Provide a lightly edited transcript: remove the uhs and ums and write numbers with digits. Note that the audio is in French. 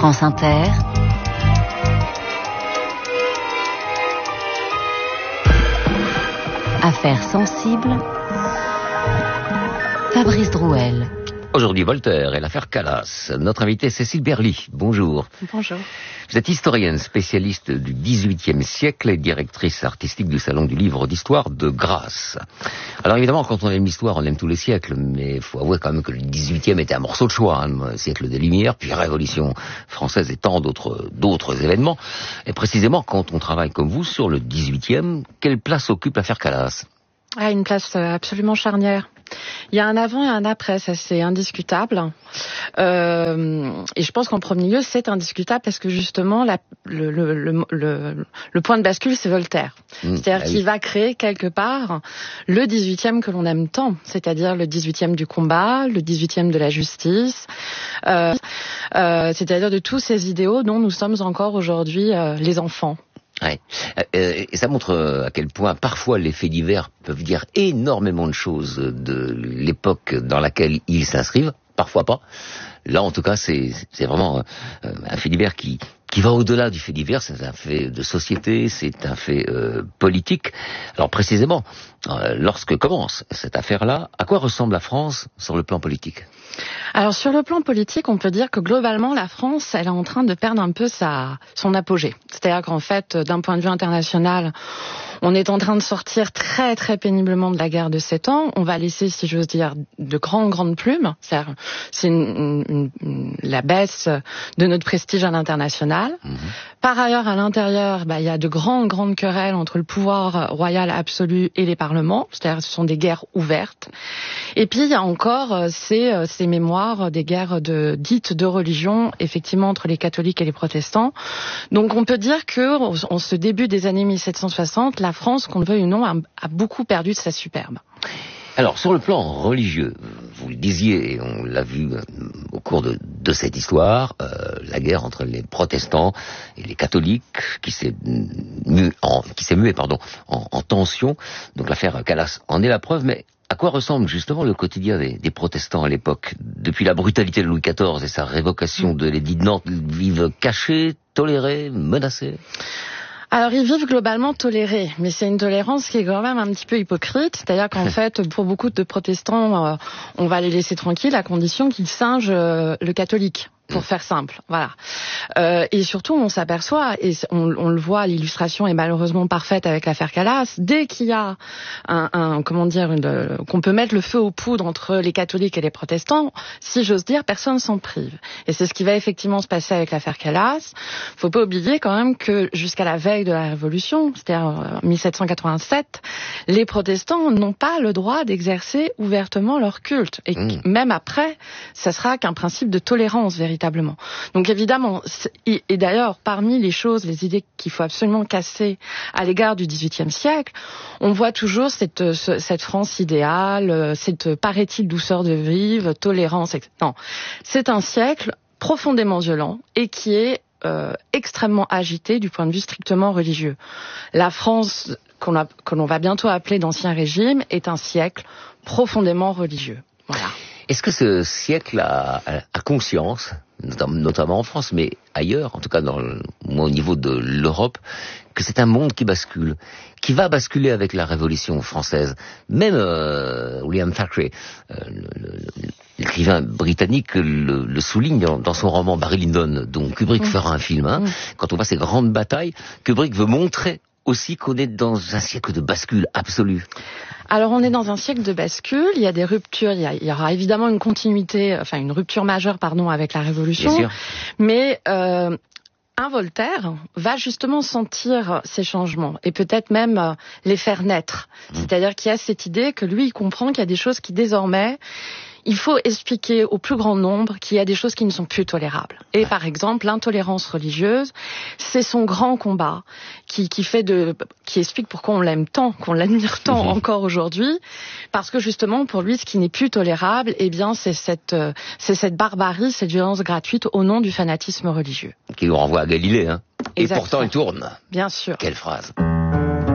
France Inter. Affaires sensibles. Fabrice Drouel. Aujourd'hui, Voltaire et l'affaire Calas. Notre invitée, Cécile Berly. Bonjour. Bonjour. Vous êtes historienne, spécialiste du XVIIIe siècle et directrice artistique du Salon du Livre d'Histoire de Grasse. Alors évidemment, quand on aime l'histoire, on aime tous les siècles, mais il faut avouer quand même que le XVIIIe était un morceau de choix, le siècle des Lumières, puis Révolution française et tant d'autres événements. Et précisément, quand on travaille comme vous sur le XVIIIe, quelle place occupe l'affaire Calas ? Une place absolument charnière. Il y a un avant et un après, ça c'est indiscutable. Et je pense qu'en premier lieu, c'est indiscutable parce que justement, le point de bascule, c'est Voltaire. C'est-à-dire qu'il va créer quelque part le 18e que l'on aime tant, c'est-à-dire le 18e du combat, le 18e de la justice, c'est-à-dire de tous ces idéaux dont nous sommes encore aujourd'hui les enfants. Ouais. Et ça montre à quel point parfois les faits divers peuvent dire énormément de choses de l'époque dans laquelle ils s'inscrivent, parfois pas. Là, en tout cas, c'est vraiment un fait divers qui va au-delà du fait divers. C'est un fait de société, c'est un fait politique. Alors précisément, lorsque commence cette affaire-là, à quoi ressemble la France sur le plan politique ? Alors sur le plan politique, on peut dire que globalement la France, elle est en train de perdre un peu son apogée. C'est-à-dire qu'en fait, d'un point de vue international, on est en train de sortir très très péniblement de la guerre de 7 ans. On va laisser, si j'ose dire, de grandes plumes. C'est la baisse de notre prestige à l'international. Par ailleurs, à l'intérieur, il y a de grandes querelles entre le pouvoir royal absolu et les parlements. C'est-à-dire, ce sont des guerres ouvertes. Et puis, il y a encore ces mémoires des guerres dites de religion, effectivement, entre les catholiques et les protestants. Donc, on peut dire que, en ce début des années 1760, la France, qu'on le veuille ou non, a beaucoup perdu de sa superbe. Alors, sur le plan religieux, vous le disiez, et on l'a vu au cours de cette histoire, la guerre entre les protestants et les catholiques, qui s'est muée en tension. Donc l'affaire Calas en est la preuve, mais à quoi ressemble justement le quotidien des protestants à l'époque ? Depuis la brutalité de Louis XIV et sa révocation de l'édit de Nantes, ils vivent cachés, tolérés, menacés ? Alors, ils vivent globalement tolérés, mais c'est une tolérance qui est quand même un petit peu hypocrite. C'est-à-dire qu'en fait, pour beaucoup de protestants, on va les laisser tranquilles à condition qu'ils singent le catholique. Pour faire simple, voilà. Et surtout, on s'aperçoit, et on le voit, l'illustration est malheureusement parfaite avec l'affaire Calas. Dès qu'il y a qu'on peut mettre le feu aux poudres entre les catholiques et les protestants, si j'ose dire, personne s'en prive. Et c'est ce qui va effectivement se passer avec l'affaire Calas. Faut pas oublier quand même que jusqu'à la veille de la Révolution, c'est-à-dire 1787, les protestants n'ont pas le droit d'exercer ouvertement leur culte. Et même après, ça sera qu'un principe de tolérance véritablement. Donc évidemment, et d'ailleurs, parmi les choses, les idées qu'il faut absolument casser à l'égard du XVIIIe siècle, on voit toujours cette France idéale, cette paraît-il douceur de vivre, tolérance, etc. Non, c'est un siècle profondément violent et qui est extrêmement agité du point de vue strictement religieux. La France, que l'on va bientôt appeler d'Ancien Régime, est un siècle profondément religieux. Voilà. Est-ce que ce siècle a conscience, notamment en France, mais ailleurs, en tout cas au niveau de l'Europe, que c'est un monde qui bascule, qui va basculer avec la Révolution française. Même William Thackeray, l'écrivain britannique, le souligne dans son roman Barry Lyndon, dont Kubrick fera un film. Quand on voit ces grandes batailles, Kubrick veut montrer aussi qu'on est dans un siècle de bascule absolue. Alors on est dans un siècle de bascule, il y a des ruptures, il y aura évidemment une continuité, une rupture majeure, avec la Révolution. Bien sûr. Mais un Voltaire va justement sentir ces changements et peut-être même les faire naître. C'est-à-dire qu'il y a cette idée que lui, il comprend qu'il y a des choses qui désormais, il faut expliquer au plus grand nombre qu'il y a des choses qui ne sont plus tolérables. Et par exemple, l'intolérance religieuse, c'est son grand combat qui explique pourquoi on l'aime tant, qu'on l'admire tant encore aujourd'hui, parce que justement pour lui, ce qui n'est plus tolérable, c'est cette barbarie, cette violence gratuite au nom du fanatisme religieux. Qui nous renvoie à Galilée, Et Exactement. pourtant il tourne. Bien sûr. Quelle phrase.